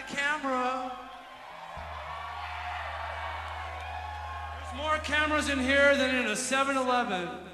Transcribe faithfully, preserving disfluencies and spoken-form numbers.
camera. There's more cameras in here than in a seven eleven.